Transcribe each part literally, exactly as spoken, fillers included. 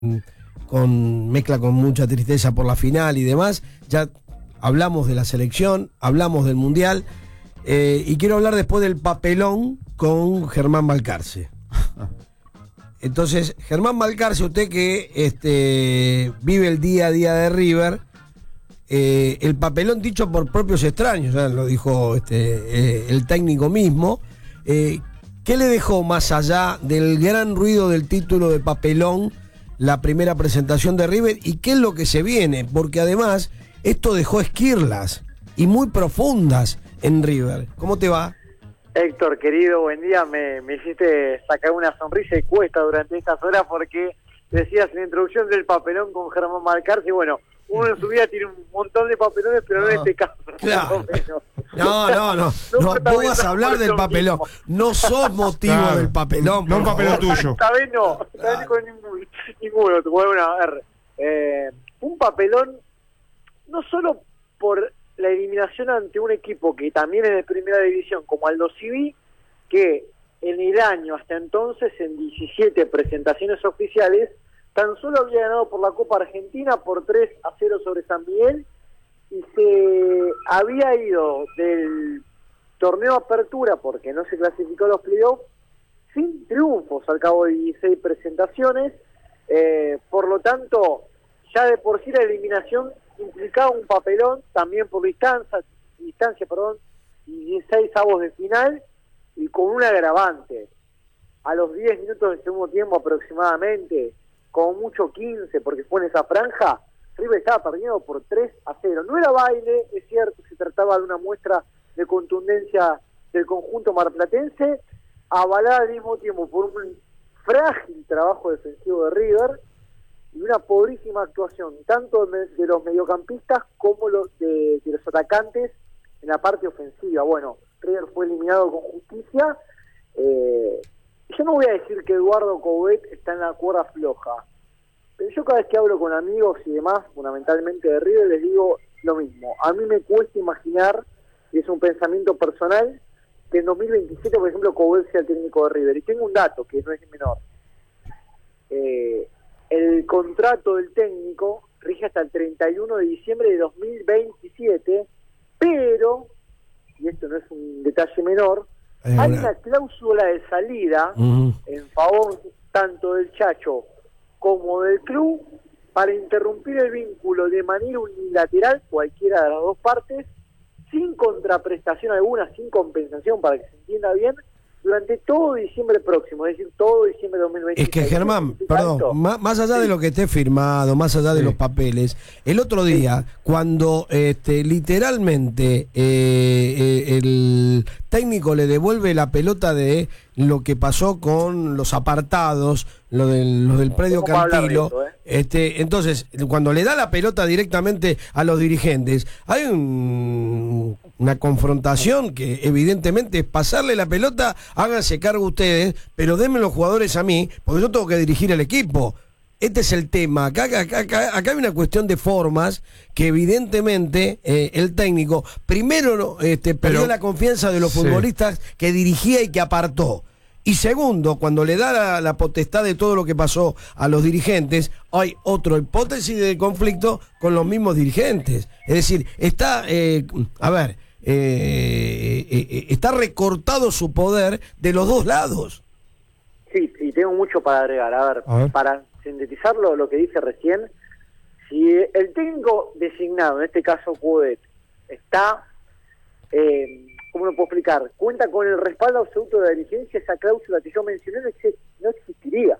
con mezcla con mucha tristeza por la final y demás. Ya hablamos de la selección, hablamos del Mundial, eh, y quiero hablar después del papelón con Germán Balcarce. Entonces, Germán Balcarce, usted que este, vive el día a día de River, eh, el papelón dicho por propios extraños, ya lo dijo este, eh, el técnico mismo, eh, ¿qué le dejó más allá del gran ruido del título de papelón la primera presentación de River, y qué es lo que se viene? Porque además esto dejó esquirlas y muy profundas en River. ¿Cómo te va? Héctor, querido, buen día. Me, me hiciste sacar una sonrisa y cuesta durante estas horas porque decías en la introducción del papelón con Germán Balcarce, y bueno, uno en su vida tiene un montón de papelones, pero no, no en este caso. Claro. No, no, no. no, no vos vas a hablar del papelón. Mismo. No sos motivo claro. del papelón. No un papelón tuyo. Esta vez no. Esta claro. vez con ningún, ninguno. Bueno, a ver. Eh, un papelón no solo por la eliminación ante un equipo que también es de primera división, como Aldo Civi, que en el año hasta entonces, en diecisiete presentaciones oficiales, tan solo había ganado por la Copa Argentina por tres a cero sobre San Miguel, y se había ido del torneo Apertura, porque no se clasificó a los playoffs, sin triunfos al cabo de dieciséis presentaciones. Eh, por lo tanto, ya de por sí la eliminación implicaba un papelón, también por distancia, distancia perdón, y dieciséis avos de final, y con un agravante. A los diez minutos del segundo tiempo aproximadamente, como mucho quince, porque fue en esa franja, River estaba perdiendo por tres a cero. No era baile, es cierto, se trataba de una muestra de contundencia del conjunto marplatense, avalada al mismo tiempo por un frágil trabajo defensivo de River y una pobrísima actuación tanto de los mediocampistas como los de, de los atacantes en la parte ofensiva. Bueno, River fue eliminado con justicia. Eh, yo no voy a decir que Eduardo Coudet está en la cuerda floja, pero yo cada vez que hablo con amigos y demás, fundamentalmente de River, les digo lo mismo. A mí me cuesta imaginar, y es un pensamiento personal, que en dos mil veintisiete, por ejemplo, Coudet sea el técnico de River. Y tengo un dato que no es menor. Eh, el contrato del técnico rige hasta el treinta y uno de diciembre de dos mil veintisiete, pero, y esto no es un detalle menor, hay, hay una cláusula de salida uh-huh. en favor tanto del Chacho como del club para interrumpir el vínculo de manera unilateral, cualquiera de las dos partes, sin contraprestación alguna, sin compensación, para que se entienda bien, durante todo diciembre próximo, es decir, todo diciembre de dos mil veinte. Es que Germán, perdón, más, más allá sí. de lo que esté firmado, más allá de sí. los papeles, el otro día, sí. cuando este, literalmente eh, eh, el técnico le devuelve la pelota de lo que pasó con los apartados, lo del, lo del predio Cantilo, eso, ¿eh? este, entonces, cuando le da la pelota directamente a los dirigentes, hay un, una confrontación que evidentemente es pasarle la pelota, háganse cargo ustedes, pero denme los jugadores a mí, porque yo tengo que dirigir el equipo. Este es el tema. Acá, acá, acá, acá hay una cuestión de formas que evidentemente eh, el técnico primero este, perdió Pero, la confianza de los sí. futbolistas que dirigía y que apartó. Y segundo, cuando le da la, la potestad de todo lo que pasó a los dirigentes, hay otra hipótesis de conflicto con los mismos dirigentes. Es decir, está, eh, a ver, eh, eh, eh, está recortado su poder de los dos lados. Sí, y tengo mucho para agregar. A ver, a ver. para sintetizarlo, lo que dice recién, si el técnico designado, en este caso Coudet, está, eh, ¿cómo lo puedo explicar? Cuenta con el respaldo absoluto de la dirigencia, esa cláusula que yo mencioné no, ex no existiría.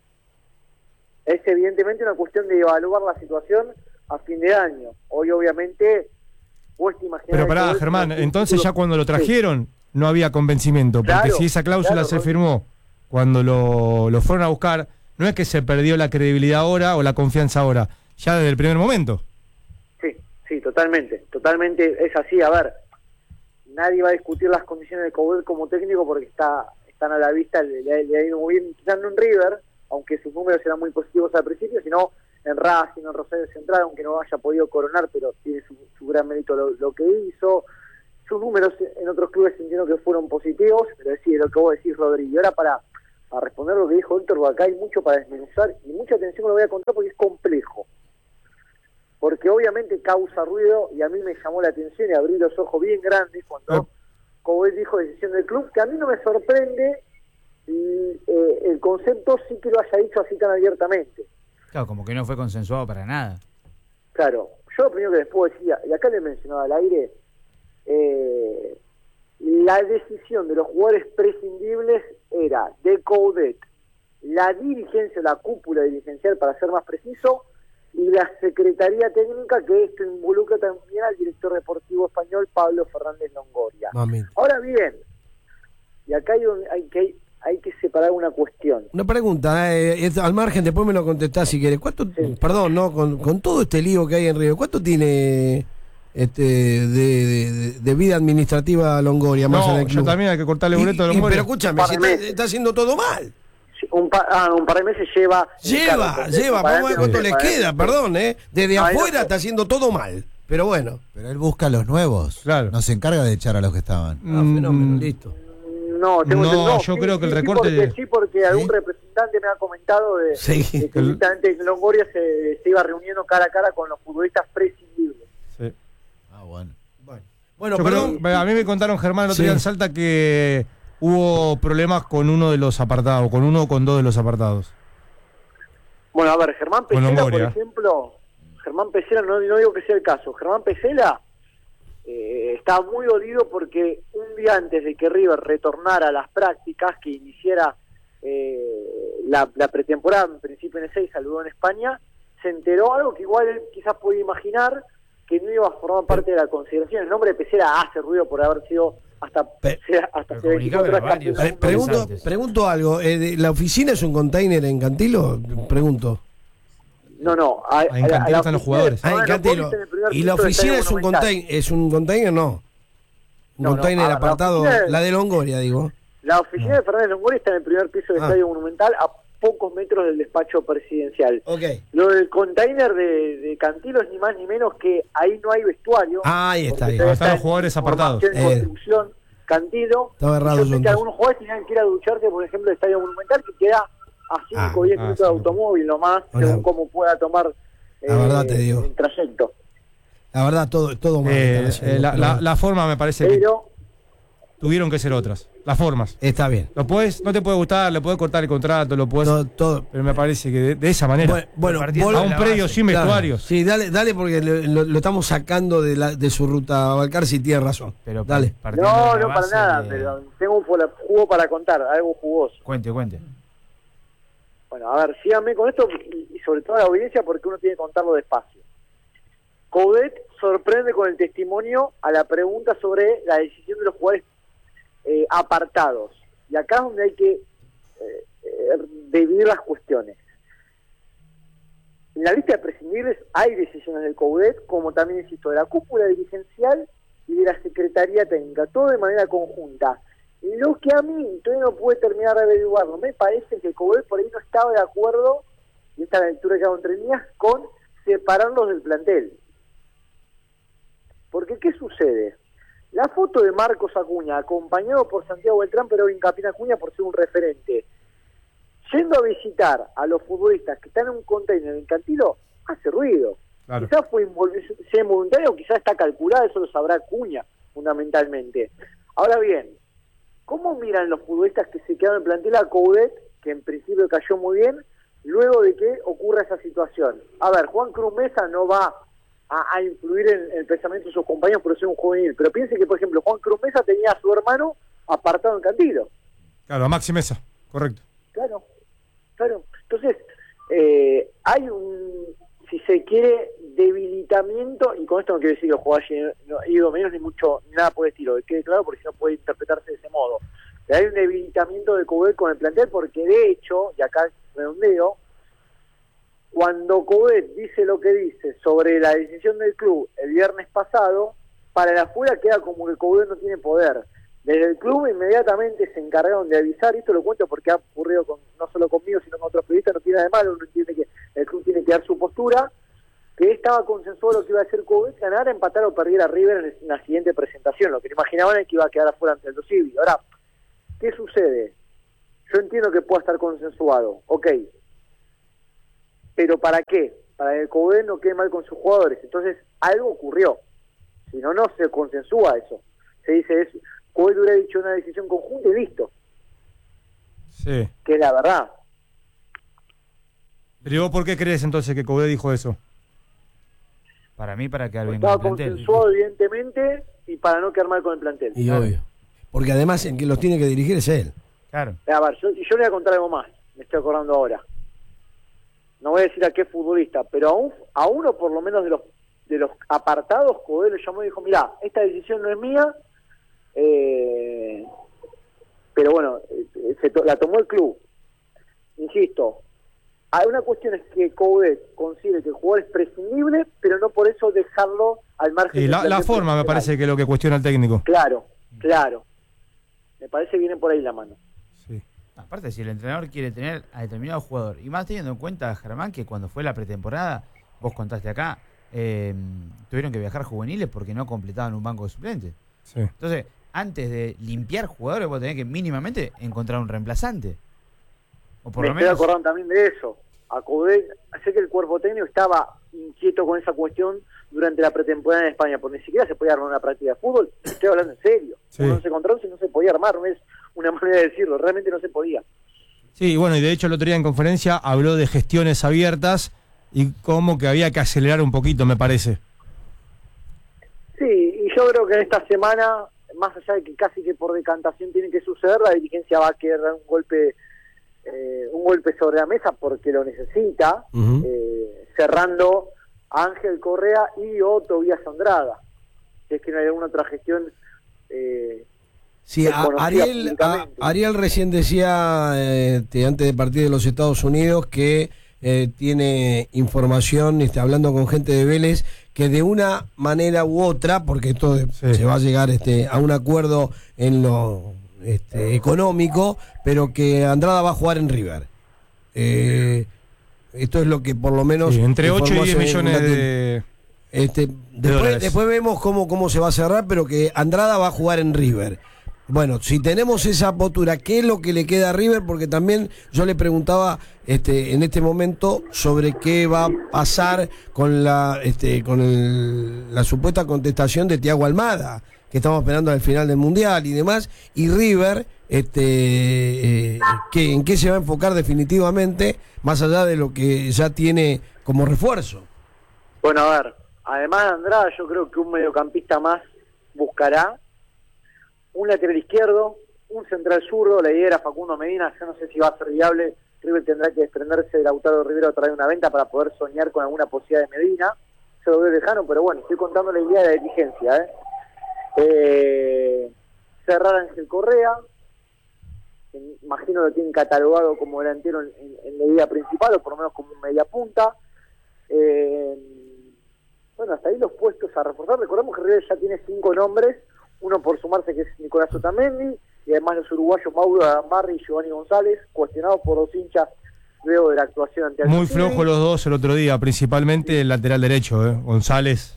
Es evidentemente una cuestión de evaluar la situación a fin de año. Hoy obviamente cuesta imaginar... Pero pará, Germán, entonces ya cuando lo trajeron sí. no había convencimiento, porque claro, si esa cláusula claro, se firmó cuando lo, lo fueron a buscar, no es que se perdió la credibilidad ahora o la confianza ahora, ya desde el primer momento. Sí, sí, totalmente, totalmente es así. A ver, nadie va a discutir las condiciones de Coudet como técnico porque está están a la vista, le, le ha ido muy bien, quizás no en River, aunque sus números eran muy positivos al principio, sino en Racing, en Rosario Central, aunque no haya podido coronar, pero tiene su, su gran mérito lo, lo que hizo. Sus números en otros clubes entiendo que fueron positivos, pero sí, lo que vos decís, Rodrigo. Ahora para a responder lo que dijo Héctor, porque acá hay mucho para desmenuzar y mucha atención que lo voy a contar porque es complejo. Porque obviamente causa ruido y a mí me llamó la atención y abrí los ojos bien grandes cuando oh. Coudet dijo decisión del club, que a mí no me sorprende y eh, el concepto sí que lo haya dicho así tan abiertamente. Claro, como que no fue consensuado para nada. Claro, yo lo primero que les puedo decir, y acá le mencionaba al aire, eh, la decisión de los jugadores prescindibles era de Coudet, la dirigencia, la cúpula dirigencial para ser más preciso, y la Secretaría Técnica, que esto involucra también al director deportivo español Pablo Fernández Longoria. Mami. Ahora bien, y acá hay, un, hay, que, hay que separar una cuestión. Una pregunta, eh, al margen, después me lo contestás si querés. ¿Cuánto, sí. Perdón, no, con, con todo este lío que hay en River, ¿cuánto tiene este de, de, de vida administrativa Longoria? Más no, en el club? Yo también hay que cortarle boleto a Longoria. Pero escúchame, si está, está haciendo todo mal. Un, pa ah, un par de meses lleva... Lleva, carro, lleva, vamos a ver cuánto les queda, perdón, ¿eh? Desde no, afuera no, está haciendo todo mal, pero bueno. Pero él busca a los nuevos, claro. No se encarga de echar a los que estaban. Ah, fenómeno, listo. No, tengo no, que, no yo sí, creo que el sí, recorte... Sí, porque, sí, porque ¿sí? algún representante me ha comentado de, sí. de que justamente Longoria se, se iba reuniendo cara a cara con los futbolistas prescindibles. Sí. Ah, bueno. Bueno, bueno yo perdón. Creo, a mí me contaron, Germán, el otro sí. día en Salta que... hubo problemas con uno de los apartados, con uno o con dos de los apartados. Bueno, a ver, Germán Pesela, por ejemplo, Germán Pesela, no, no digo que sea el caso, Germán Pesela eh, está muy dolido porque un día antes de que River retornara a las prácticas, que iniciara eh, la, la pretemporada, en principio en el seis, saludó en España, se enteró algo que igual él quizás puede imaginar, que no iba a formar parte de la consideración. El nombre de Pesela hace ruido por haber sido hasta, Pe hasta hace veinticuatro horas. Pre pregunto, pregunto algo, eh, ¿la oficina es un container en Cantilo? Pregunto. No, no. A, ah, en Cantilo están los jugadores. Ah, en Cantilo. ¿Y la oficina es un, contain es un container? No. Un no, container no, apartado, la, de, la de Longoria, digo. La oficina no. de Fernández Longoria está en el primer piso del ah. Estadio Monumental, a pocos metros del despacho presidencial. Okay. Lo del container de, de Cantilo es ni más ni menos que ahí no hay vestuario. Ah, ahí está. Ahí. Están está los jugadores apartados. En eh. construcción, Cantilo. Estaba errado. Yo sé que algunos jugadores tenían que ir a ducharse, por ejemplo, el Estadio Monumental, que queda a cinco o diez minutos ah, sí, de automóvil nomás, Hola. según cómo pueda tomar eh, la verdad te digo. el trayecto. La verdad, todo, todo mal. Eh, eh, la, la, la forma me parece Pero, que tuvieron que ser otras. Las formas. Está bien. Lo puedes, no te puede gustar, le puedes cortar el contrato, lo puedes. Todo, todo. Pero me parece que de, de esa manera. Bueno, bueno a un predio sin claro. vestuarios. Sí, dale, dale porque lo, lo estamos sacando de, la, de su ruta a Balcar, si tiene razón. Pero dale. No, no para nada, de... pero tengo un jugo para contar, algo jugoso. Cuente, cuente. Bueno, a ver, síganme con esto y, y sobre todo a la audiencia porque uno tiene que contarlo despacio. Coudet sorprende con el testimonio a la pregunta sobre la decisión de los jugadores eh, apartados. Y acá es donde hay que eh, eh, dividir las cuestiones. En la lista de prescindibles hay decisiones del Coudet, como también, insisto, de la cúpula dirigencial y de la Secretaría Técnica, todo de manera conjunta. Lo que a mí todavía no pude terminar de averiguarlo, me parece que Coudet por ahí no estaba de acuerdo, y esta es la lectura que hago entre líneas, con separarlos del plantel. Porque, ¿qué sucede? La foto de Marcos Acuña, acompañado por Santiago Beltrán, pero hincapié en Acuña por ser un referente, yendo a visitar a los futbolistas que están en un container en Cantilo, hace ruido. Claro. Quizás fue sea involuntario, quizás está calculado, eso lo sabrá Acuña, fundamentalmente. Ahora bien, ¿cómo miran los futbolistas que se quedaron en plantel a Coudet, que en principio cayó muy bien, luego de que ocurra esa situación? A ver, Juan Cruz Mesa no va a, a influir en, en el pensamiento de sus compañeros por ser un juvenil, pero piense que, por ejemplo, Juan Cruz Mesa tenía a su hermano apartado en Cantilo. Claro, a Maxi Mesa, correcto. Claro, claro. Entonces, eh, hay un, si se quiere, debilitamiento, y con esto no quiero decir que los jugadores no han ido menos ni mucho, ni nada por el estilo, que quede claro, porque si no puede interpretarse de ese modo. Pero hay un debilitamiento de Coudet con el plantel, porque de hecho, y acá redondeo, cuando Coudet dice lo que dice sobre la decisión del club el viernes pasado, para el afuera queda como que Coudet no tiene poder. Desde el club inmediatamente se encargaron de avisar, y esto lo cuento porque ha ocurrido con, no solo conmigo, sino con otros periodistas, no tiene nada de malo, uno entiende que el club tiene que dar su postura, que estaba consensuado lo que iba a hacer Coudet, ganar, empatar o perder a River en la siguiente presentación. Lo que no imaginaban es que iba a quedar afuera ante el Dosivi. Ahora, ¿qué sucede? yo entiendo que pueda estar consensuado, ok, pero ¿para qué? Para que el Coudet no quede mal con sus jugadores. Entonces, algo ocurrió. Si no, no se consensúa eso. Se dice, es Coudet hubiera dicho una decisión conjunta y listo. Sí. Que es la verdad. Pero ¿vos por qué crees entonces que Coudet dijo eso? Para mí, para quedar bien Estaba con el plantel. consensuado, evidentemente, y para no quedar mal con el plantel. Y obvio. Porque además el que los tiene que dirigir es él. Claro. A ver, yo, yo le voy a contar algo más, me estoy acordando ahora. No voy a decir a qué futbolista, pero a, un, a uno por lo menos de los de los apartados, Coudet lo llamó y dijo, mirá, esta decisión no es mía, eh, pero bueno, eh, se to la tomó el club. Insisto, hay una cuestión es que Coudet considere que el jugador es prescindible, pero no por eso dejarlo al margen. Y la, la forma me parece que es lo que cuestiona el técnico. Claro, claro. Me parece que viene por ahí la mano. Sí. Aparte, si el entrenador quiere tener a determinado jugador, y más teniendo en cuenta, Germán, que cuando fue la pretemporada, vos contaste acá, eh, tuvieron que viajar juveniles porque no completaban un banco de suplentes. Sí. Entonces, antes de limpiar jugadores, vos tenés que mínimamente encontrar un reemplazante. O por Me lo estoy menos... acordando también de eso. A Coudet, sé que el cuerpo técnico estaba inquieto con esa cuestión durante la pretemporada en España, porque ni siquiera se podía armar una práctica de fútbol. Estoy hablando en serio. Sí. No se encontró si no se podía armar, no es una manera de decirlo, realmente no se podía. Sí, bueno, y de hecho el otro día en conferencia habló de gestiones abiertas y como que había que acelerar un poquito, me parece. Sí, y yo creo que en esta semana, más allá de que casi que por decantación tiene que suceder, la dirigencia va a querer dar un golpe eh, un golpe sobre la mesa porque lo necesita, Uh-huh. eh, cerrando a Ángel Correa y o Tobías Andrada. Si es que no hay alguna otra gestión... Eh, Sí, a, Ariel, a, Ariel recién decía, eh, te, antes de partir de los Estados Unidos, que eh, tiene información, está hablando con gente de Vélez, que de una manera u otra, porque esto de, sí. se va a llegar este, a un acuerdo en lo este, económico, pero que Andrada va a jugar en River. Eh, esto es lo que por lo menos... Sí, entre ocho y diez millones una, de... Este, después, después vemos cómo, cómo se va a cerrar, pero que Andrada va a jugar en River. Bueno, si tenemos esa postura, ¿qué es lo que le queda a River? Porque también yo le preguntaba este, en este momento sobre qué va a pasar con la este, con el, la supuesta contestación de Thiago Almada, que estamos esperando al final del Mundial y demás, y River, este, eh, que, ¿en qué se va a enfocar definitivamente, más allá de lo que ya tiene como refuerzo? Bueno, a ver, además de Andrada, yo creo que un mediocampista más buscará un lateral izquierdo, un central zurdo. La idea era Facundo Medina, yo no sé si va a ser viable. River tendrá que desprenderse de Lautaro Rivero a través de una venta para poder soñar con alguna posibilidad de Medina. Yo lo veo lejano, pero bueno, estoy contando la idea de la dirigencia. ¿eh? Eh, cerrar a Ángel Correa, que imagino lo tienen catalogado como delantero en, en, en la idea principal, o por lo menos como un media punta. Eh, bueno, hasta ahí los puestos a reforzar. Recordemos que River ya tiene cinco nombres, uno por sumarse que es Nicolás Otamendi, y además los uruguayos Mauro Amarri y Giovanni González, cuestionados por los hinchas luego de la actuación ante Muy flojos los dos el otro día, principalmente el lateral derecho, ¿eh? González.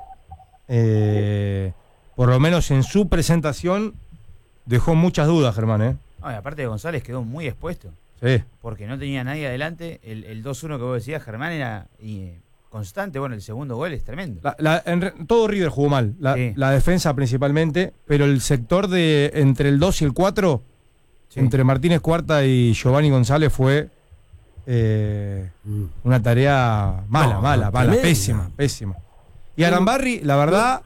Eh, por lo menos en su presentación dejó muchas dudas, Germán, ¿eh? No, y aparte de González quedó muy expuesto. Sí. Porque no tenía nadie adelante. El, el dos uno que vos decías, Germán, era y, constante. Bueno, el segundo gol es tremendo. La, la, en, todo River jugó mal, la, sí. la defensa principalmente, pero el sector de entre el dos y el cuatro, sí. entre Martínez Cuarta y Giovanni González fue eh, mm. una tarea mala, no, mala, mala, pésima, pésima. Y Arambarri, la verdad,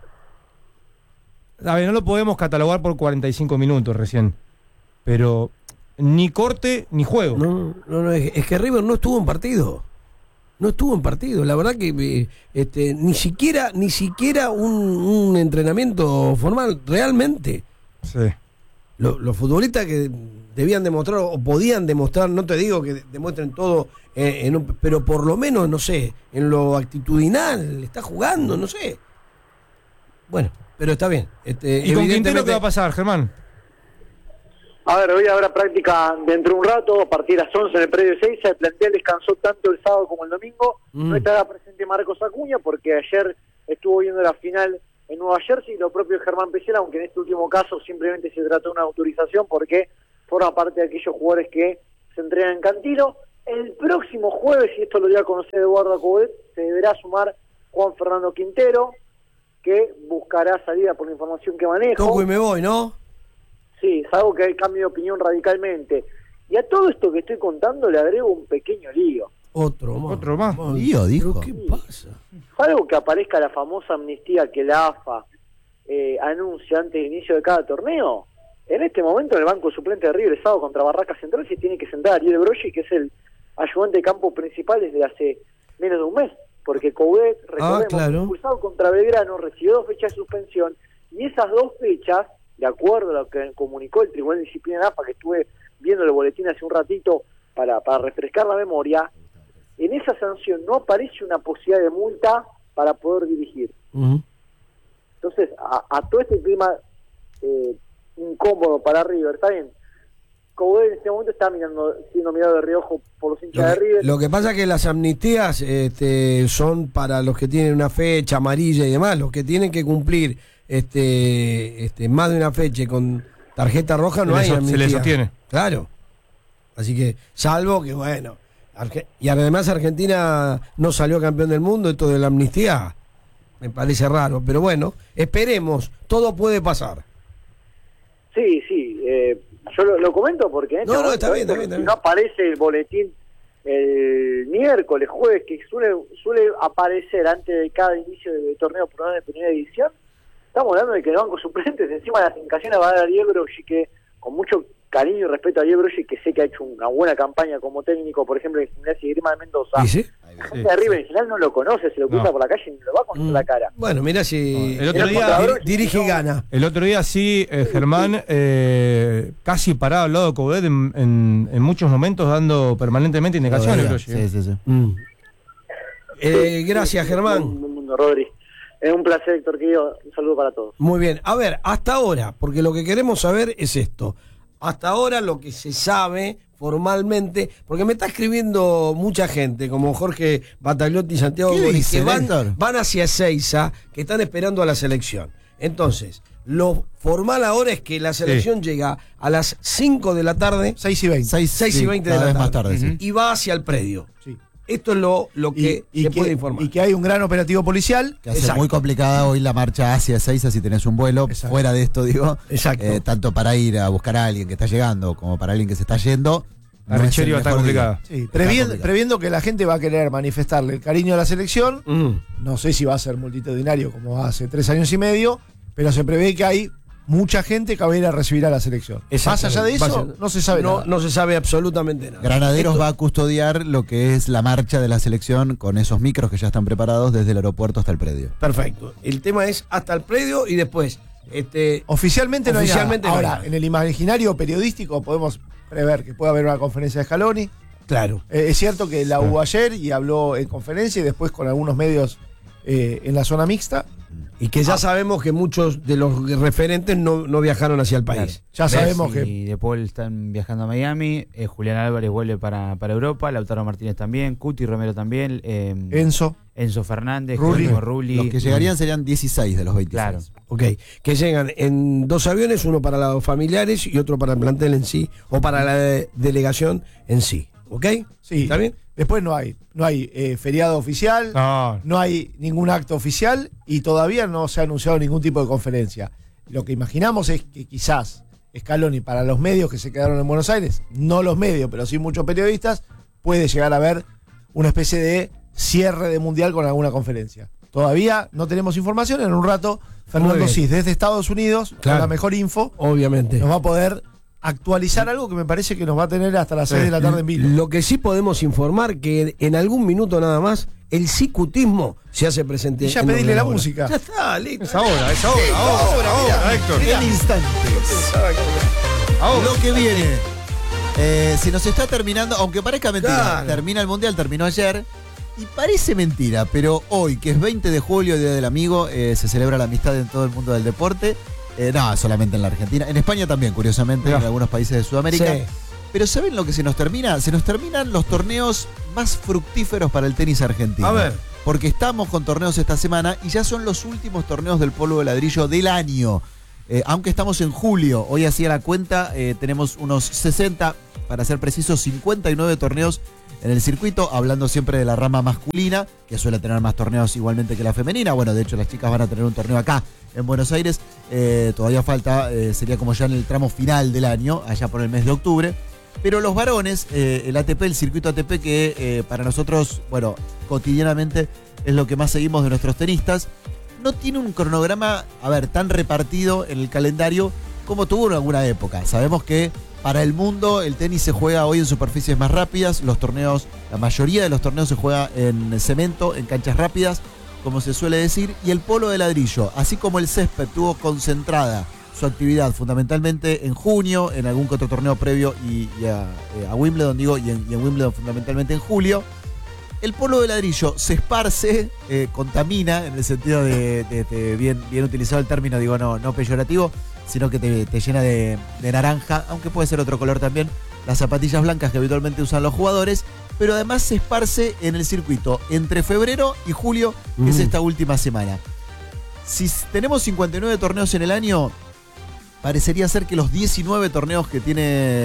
a ver, no lo podemos catalogar por cuarenta y cinco minutos recién, pero ni corte ni juego. No, no, no es, es que River no estuvo en partido. No estuvo en partido, la verdad que este, ni siquiera ni siquiera un, un entrenamiento formal, realmente. Sí. Los, los futbolistas que debían demostrar o podían demostrar, no te digo que demuestren todo, eh, en un, pero por lo menos, no sé, en lo actitudinal, está jugando, no sé. Bueno, pero está bien. Este, ¿Y con Quintero qué va a pasar, Germán? A ver, hoy habrá práctica dentro de un rato, a partir de las once en el predio seis. El plantel descansó tanto el sábado como el domingo. Mm. No estará presente Marcos Acuña porque ayer estuvo viendo la final en Nueva Jersey, lo propio de Germán Pesela, aunque en este último caso simplemente se trató de una autorización porque forma parte de aquellos jugadores que se entrenan en Cantilo. El próximo jueves, y esto lo dio a conocer Eduardo Coudet, se deberá sumar Juan Fernando Quintero, que buscará salida por la información que manejo. Toco y me voy, ¿no? Sí, es algo que hay cambio de opinión radicalmente. Y a todo esto que estoy contando le agrego un pequeño lío. Otro más. Otro más. Lío, dijo. ¿Pero qué pasa? Salvo que aparezca la famosa amnistía que la A F A eh, anuncia antes del inicio de cada torneo, en este momento en el banco suplente de River sábado contra Barracas Central se tiene que sentar Ariel Broggi, que es el ayudante de campo principal desde hace menos de un mes, porque Coudet, recordemos, Ah, claro. expulsado contra Belgrano, recibió dos fechas de suspensión, y esas dos fechas, de acuerdo a lo que comunicó el Tribunal de Disciplina de A F A, que estuve viendo el boletín hace un ratito para, para refrescar la memoria, en esa sanción no aparece una posibilidad de multa para poder dirigir. Uh-huh. Entonces, a, a todo este clima eh, incómodo para River, está bien, Coudet en este momento está mirando, siendo mirado de reojo por los hinchas Lo de que, River. lo que pasa es que las amnistías este, son para los que tienen una fecha amarilla y demás, los que tienen que cumplir este, este, más de una fecha con tarjeta roja no Se le hay so- se amnistía. le sostiene. Claro. Así que, salvo que, bueno, Arge- y además Argentina no salió campeón del mundo, esto de la amnistía me parece raro, pero bueno, esperemos, todo puede pasar. Sí, sí, eh, yo lo, lo comento porque en este No, no, momento, está bien, está bien, si está bien. no aparece el boletín el miércoles, jueves, que suele suele aparecer antes de cada inicio de torneo por de primera división, estamos hablando de que el banco suplentes encima de las indicaciones va a dar a Ariel Broggi, que con mucho cariño y respeto a Ariel Broggi, que sé que ha hecho una buena campaña como técnico, por ejemplo, en Gimnasia y Grima de Mendoza. ¿Y sí? La gente de River en general no lo conoce, se lo cruza No. por la calle y no lo va a conocer Mm. la cara. Bueno, mira si El otro el día- dir- dirige y gana. El otro día sí, eh, Germán, eh, casi parado al lado de Coudet en, en, en muchos momentos dando permanentemente indicaciones. Todavía. Broggi, ¿eh? Sí, sí, sí. Mm. Eh, gracias, Germán. Un mundo, Rodri. Es un placer, Héctor, querido. Un saludo para todos. Muy bien. A ver, hasta ahora, porque lo que queremos saber es esto. Hasta ahora lo que se sabe formalmente, porque me está escribiendo mucha gente, como Jorge Batagliotti y Santiago ¿Qué Boris, dice, que van, Héctor? van hacia Ezeiza, que están esperando a la selección. Entonces, lo formal ahora es que la selección llega a las cinco de la tarde, seis y veinte. Seis, seis y sí, veinte de cada la vez tarde, más tarde, sí. y va hacia el predio. Sí. Esto es lo, lo que Y, y se que, puede informar. y que hay un gran operativo policial. Que hace Exacto. muy complicada hoy la marcha hacia Ezeiza si tenés un vuelo. Exacto. Fuera de esto, digo. Exacto. eh, tanto para ir a buscar a alguien que está llegando como para alguien que se está yendo. La no es Richeria el está mejor día. complicada. Sí, Está previendo, complicado. previendo que la gente va a querer manifestarle el cariño a la selección. Mm. No sé si va a ser multitudinario como hace tres años y medio, pero se prevé que hay mucha gente que va a ir a recibir a la selección. Más allá de eso, Exactamente. no se sabe no, nada. no se sabe absolutamente nada. Granaderos Esto- va a custodiar lo que es la marcha de la selección con esos micros que ya están preparados desde el aeropuerto hasta el predio. Perfecto. El tema es hasta el predio y después. Este, Oficialmente no Oficialmente hay no hay nada. nada. Ahora, en el imaginario periodístico podemos prever que puede haber una conferencia de Scaloni. claro. Eh, es cierto que la hubo ayer y habló en conferencia y después con algunos medios eh, en la zona mixta. Y que ya sabemos que muchos de los referentes no, no viajaron hacia el país. Ya sabemos Messi que y De Paul están viajando a Miami, eh, Julián Álvarez vuelve para, para Europa, Lautaro Martínez también, Cuti Romero también, eh, Enzo. Enzo Fernández, Rulli. Jerónimo Rulli. Los que llegarían serían dieciséis de los veintiséis. Claro. Ok. Que llegan en dos aviones, uno para los familiares y otro para el plantel en sí, o para la de- delegación en sí. ¿Ok? Sí. ¿Está bien? Después no hay. No hay eh, feriado oficial. No, No hay ningún acto oficial y todavía no se ha anunciado ningún tipo de conferencia. Lo que imaginamos es que quizás Scaloni, para los medios que se quedaron en Buenos Aires, no los medios, pero sí muchos periodistas, puede llegar a ver una especie de cierre de mundial con alguna conferencia. Todavía no tenemos información. En un rato, Muy Fernando bien. Cis, desde Estados Unidos, Claro. con la mejor info, Obviamente. nos va a poder actualizar algo que me parece que nos va a tener hasta las seis de la tarde en vivo. Lo que sí podemos informar que en algún minuto nada más el cicutismo se hace presente. Y ya en pedirle la Ordenadora. música. Ya está, listo. es ahora, es ahora, ahora, ahora, Héctor. En instantes. Ahora. Lo que viene. Eh, se nos está terminando, aunque parezca mentira, Claro. termina el mundial, terminó ayer. Y parece mentira, pero hoy, que es veinte de julio, Día del Amigo, eh, se celebra la amistad en todo el mundo del deporte. Eh, no, solamente en la Argentina. En España también, curiosamente, Mirá. en algunos países de Sudamérica. Sí. Pero ¿saben lo que se nos termina? Se nos terminan los torneos más fructíferos para el tenis argentino. A ver. Porque estamos con torneos esta semana y ya son los últimos torneos del polvo de ladrillo del año. Eh, aunque estamos en julio, hoy hacía la cuenta, eh, tenemos unos sesenta, para ser precisos, cincuenta y nueve torneos en el circuito, hablando siempre de la rama masculina, que suele tener más torneos igualmente que la femenina. Bueno, de hecho las chicas van a tener un torneo acá en Buenos Aires, eh, todavía falta, eh, sería como ya en el tramo final del año, allá por el mes de octubre. Pero los varones, eh, el A T P, el circuito A T P, que eh, para nosotros, bueno, cotidianamente es lo que más seguimos de nuestros tenistas, no tiene un cronograma, a ver, tan repartido en el calendario como tuvo en alguna época. Sabemos que para el mundo el tenis se juega hoy en superficies más rápidas, los torneos, la mayoría de los torneos se juega en cemento, en canchas rápidas, como se suele decir, y el polo de ladrillo, así como el césped tuvo concentrada su actividad fundamentalmente en junio, en algún que otro torneo previo y, y a, a Wimbledon, digo, y en, y en Wimbledon fundamentalmente en julio. El polo de ladrillo se esparce, eh, contamina, en el sentido de, de, de bien, bien utilizado el término, digo, no, no peyorativo, sino que te, te llena de, de naranja, aunque puede ser otro color también, las zapatillas blancas que habitualmente usan los jugadores, pero además se esparce en el circuito entre febrero y julio, que mm. es esta última semana. Si tenemos cincuenta y nueve torneos en el año, parecería ser que los diecinueve torneos que tiene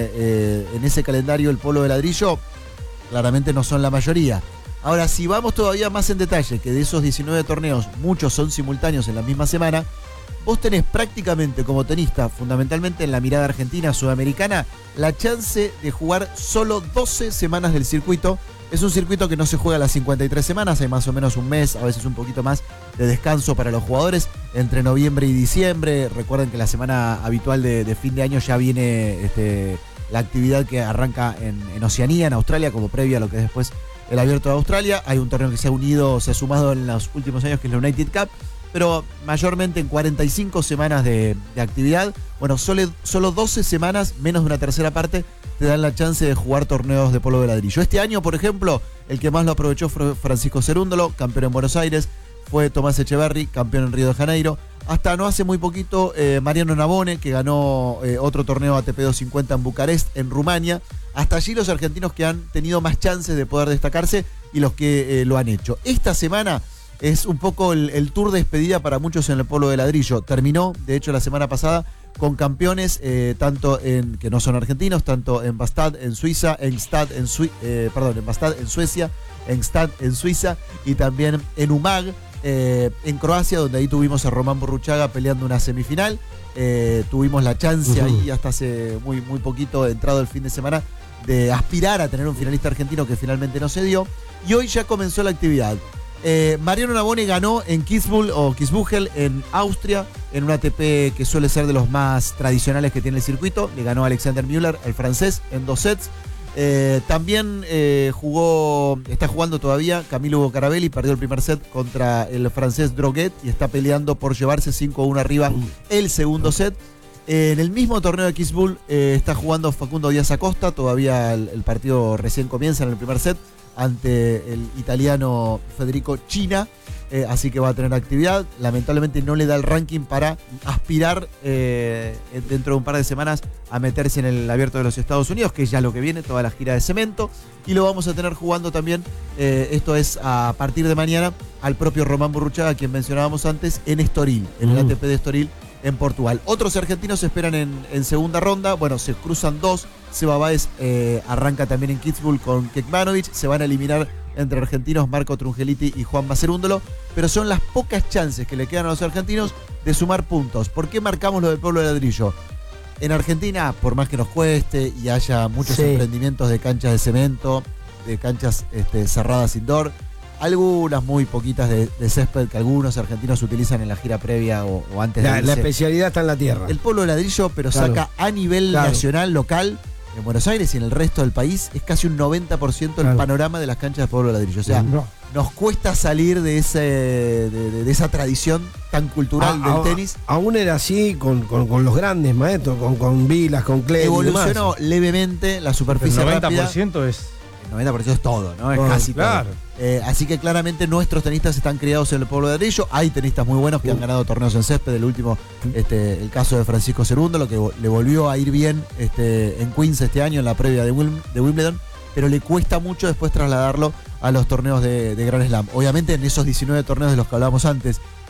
eh, en ese calendario el polo de ladrillo, claramente no son la mayoría. Ahora, si vamos todavía más en detalle, que de esos diecinueve torneos, muchos son simultáneos en la misma semana, vos tenés prácticamente como tenista, fundamentalmente en la mirada argentina, sudamericana, la chance de jugar solo doce semanas del circuito. Es un circuito que no se juega a las cincuenta y tres semanas, hay más o menos un mes, a veces un poquito más de descanso para los jugadores, entre noviembre y diciembre. Recuerden que la semana habitual de, de fin de año ya viene este, la actividad que arranca en, en Oceanía, en Australia, como previa a lo que es después el Abierto de Australia. Hay un torneo que se ha unido, se ha sumado en los últimos años, que es la United Cup, pero mayormente en cuarenta y cinco semanas de, de actividad. Bueno, solo, solo doce semanas, menos de una tercera parte, te dan la chance de jugar torneos de polo de ladrillo. Este año, por ejemplo, el que más lo aprovechó fue Francisco Cerúndolo, campeón en Buenos Aires. Fue Tomás Echeverry, campeón en Río de Janeiro. Hasta no hace muy poquito, eh, Mariano Navone, que ganó eh, otro torneo A T P doscientos cincuenta en Bucarest, en Rumania. Hasta allí los argentinos que han tenido más chances de poder destacarse y los que eh, lo han hecho. Esta semana es un poco el, el tour de despedida para muchos en el polo de ladrillo. Terminó, de hecho, la semana pasada con campeones eh, tanto en que no son argentinos, tanto en Bastad en Suiza, en Stad en Sui, eh, perdón, en Bastad en Suecia, en Stad en Suiza y también en Umag eh, en Croacia, donde ahí tuvimos a Román Burruchaga peleando una semifinal. Eh, tuvimos la chance uh-huh. ahí hasta hace muy, muy poquito, entrado el fin de semana, de aspirar a tener un finalista argentino que finalmente no se dio. Y hoy ya comenzó la actividad. Eh, Mariano Navone ganó en Kitzbühel o Kitzbühel en Austria, en un A T P que suele ser de los más tradicionales que tiene el circuito. Le ganó a Alexander Müller, el francés, en dos sets. Eh, también eh, jugó, está jugando todavía Camilo Hugo Carabelli, perdió el primer set contra el francés Droguet y está peleando por llevarse cinco a uno arriba el segundo set. Eh, en el mismo torneo de Kitzbühel eh, está jugando Facundo Díaz Acosta, todavía el, el partido recién comienza en el primer set, ante el italiano Federico China, eh, así que va a tener actividad. Lamentablemente no le da el ranking para aspirar eh, dentro de un par de semanas a meterse en el Abierto de los Estados Unidos, que es ya lo que viene, toda la gira de cemento, y lo vamos a tener jugando también, eh, esto es a partir de mañana, al propio Román Burruchaga, a quien mencionábamos antes, en Estoril, en el mm. A T P de Estoril, en Portugal. Otros argentinos se esperan en, en segunda ronda. Bueno, se cruzan dos. Seba Báez eh, arranca también en Kitzbühel con Kekmanovic. Se van a eliminar entre argentinos Marco Trungeliti y Juan Cerúndolo. Pero son las pocas chances que le quedan a los argentinos de sumar puntos. ¿Por qué marcamos lo del pueblo de ladrillo? En Argentina, por más que nos cueste y haya muchos sí. emprendimientos de canchas de cemento, de canchas este, cerradas indoor, algunas muy poquitas de, de césped que algunos argentinos utilizan en la gira previa o, o antes la, de irse. La especialidad está en la tierra. El polo de ladrillo, pero claro. saca a nivel claro. nacional, local, en Buenos Aires y en el resto del país, es casi un noventa por ciento el claro. panorama de las canchas de polo de ladrillo. O sea, no. nos cuesta salir de, ese, de, de, de esa tradición tan cultural a, del a, tenis. Aún era así con, con, con los grandes maestros, con, con Vilas, con Clem. Evolucionó levemente la superficie el noventa por ciento ciento es... El noventa por ciento es todo, ¿no? Es oh, casi claro. todo. Eh, así que claramente nuestros tenistas están criados en el pueblo de ladrillo. Hay tenistas muy buenos que uh. han ganado torneos en césped. El último, este, el caso de Francisco Cerúndolo, que le volvió a ir bien este, en Queens este año, en la previa de, Wim, de Wimbledon, pero le cuesta mucho después trasladarlo a los torneos de, de Grand Slam. Obviamente en esos diecinueve torneos de los que hablábamos antes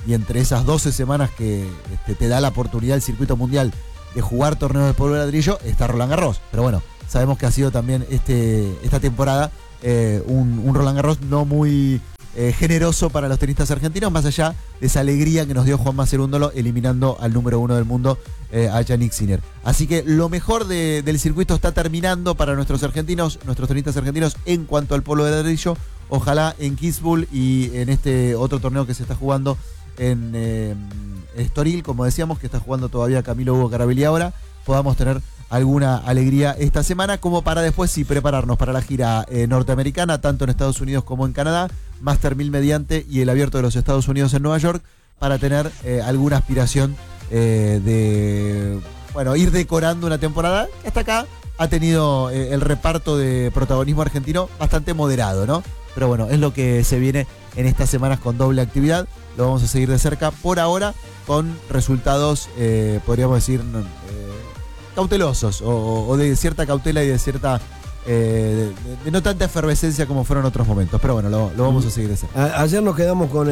y entre esas doce semanas que este, te da la oportunidad el circuito mundial de jugar torneos de polvo de ladrillo, está Roland Garros. Pero bueno, sabemos que ha sido también este, esta temporada eh, un, un Roland Garros no muy eh, generoso para los tenistas argentinos, más allá de esa alegría que nos dio Juanma Cerúndolo eliminando al número uno del mundo, eh, a Jannik Sinner. Así que lo mejor de, del circuito está terminando para nuestros argentinos, nuestros tenistas argentinos en cuanto al polvo de ladrillo. Ojalá en Kitzbühel y en este otro torneo que se está jugando en eh, Estoril, como decíamos, que está jugando todavía Camilo Hugo Carabelli ahora, podamos tener alguna alegría esta semana, como para después sí prepararnos para la gira eh, norteamericana, tanto en Estados Unidos como en Canadá, Master mil mediante y el Abierto de los Estados Unidos en Nueva York, para tener eh, alguna aspiración eh, de, bueno, ir decorando una temporada que hasta acá ha tenido eh, el reparto de protagonismo argentino bastante moderado, ¿no? Pero bueno, es lo que se viene en estas semanas con doble actividad. Lo vamos a seguir de cerca por ahora con resultados, eh, podríamos decir, eh, cautelosos o, o de cierta cautela y de cierta, eh, de, de no tanta efervescencia como fueron otros momentos. Pero bueno, lo, lo vamos a seguir de cerca. A, ayer nos quedamos con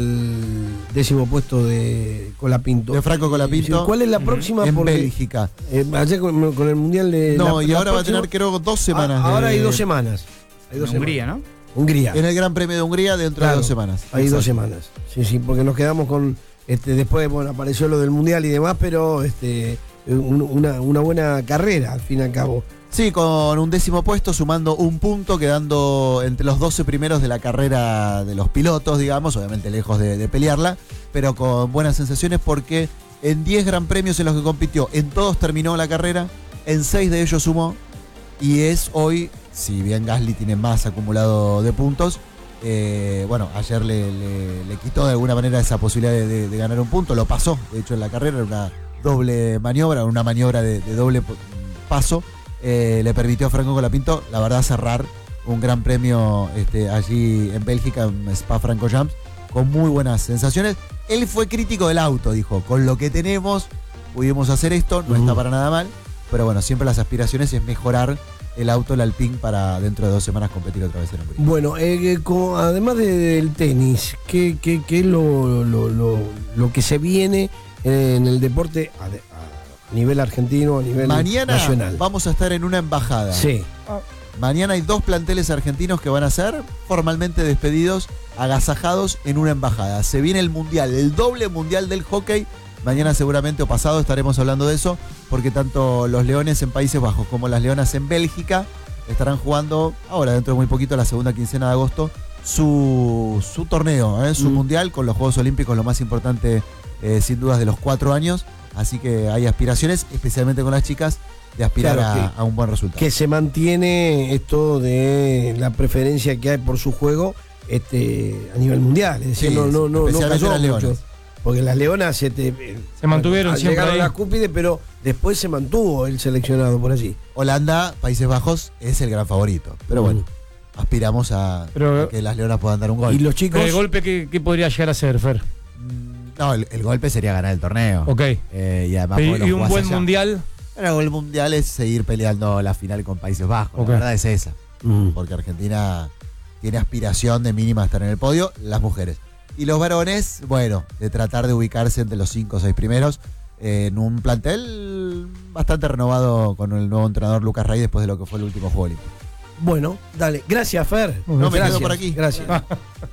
el décimo puesto de Colapinto. De Franco Colapinto. ¿Cuál es la próxima? En Porque, Bélgica. Eh, ayer con, con el Mundial de... No, la, y la ahora próxima, va a tener creo dos semanas. A, ahora de, hay dos semanas. Hay dos en Hungría, semanas. ¿no? Hungría. En el Gran Premio de Hungría dentro Claro, de dos semanas. Hay Exacto. dos semanas. Sí, sí, porque nos quedamos con... Este, después, bueno, apareció lo del Mundial y demás, pero este, un, una, una buena carrera, al fin y al cabo. Sí, con un décimo puesto, sumando un punto, quedando entre los doce primeros de la carrera de los pilotos, digamos, obviamente lejos de, de pelearla, pero con buenas sensaciones porque en diez gran premios en los que compitió, en todos terminó la carrera, en seis de ellos sumó, y es hoy, si bien Gasly tiene más acumulado de puntos, eh, bueno, ayer le, le, le quitó de alguna manera esa posibilidad de, de, de ganar un punto, lo pasó, de hecho en la carrera era una doble maniobra, una maniobra de, de doble paso. Eh, le permitió a Franco Colapinto, la verdad, cerrar un gran premio este, allí en Bélgica, en Spa-Francorchamps, con muy buenas sensaciones. Él fue crítico del auto, dijo, con lo que tenemos pudimos hacer esto, no uh-huh. está para nada mal, pero bueno, siempre las aspiraciones es mejorar el auto, el Alpine, para dentro de dos semanas competir otra vez en Hungría. Bueno, eh, como, además de, del tenis, ¿qué, qué, qué es lo, lo, lo, lo que se viene en el deporte a, a nivel argentino, a nivel Mañana nacional? Mañana vamos a estar en una embajada. Sí. Mañana hay dos planteles argentinos que van a ser formalmente despedidos, agasajados en una embajada. Se viene el mundial, el doble mundial del hockey. Mañana seguramente o pasado estaremos hablando de eso, porque tanto los Leones en Países Bajos como las Leonas en Bélgica estarán jugando ahora, dentro de muy poquito, la segunda quincena de agosto, su, su torneo, ¿eh? su mm. mundial, con los Juegos Olímpicos, lo más importante eh, sin dudas de los cuatro años. Así que hay aspiraciones, especialmente con las chicas, de aspirar claro, a, que, a un buen resultado. Que se mantiene esto de la preferencia que hay por su juego este, a nivel mundial. Es decir, sí, no, no, no, no cayó las Leonas. Mucho, porque las Leonas se, te, se mantuvieron siempre llegaron ahí. a la cúspide, pero después se mantuvo el seleccionado por allí. Holanda, Países Bajos, es el gran favorito. Pero bueno, mm. aspiramos a, pero, a que las Leonas puedan dar un gol. ¿Y los chicos? ¿El golpe qué, qué podría llegar a ser, Fer? No, el, el golpe sería ganar el torneo. Ok. Eh, y además ¿Y, y un buen allá. mundial? Pero el mundial es seguir peleando la final con Países Bajos. Okay. La verdad es esa. Mm. Porque Argentina tiene aspiración de mínima estar en el podio, las mujeres. Y los varones, bueno, de tratar de ubicarse entre los cinco o seis primeros eh, en un plantel bastante renovado con el nuevo entrenador Lucas Rey después de lo que fue el último Juego Olímpico. Bueno, dale. Gracias, Fer. No, me quedo por aquí. Gracias.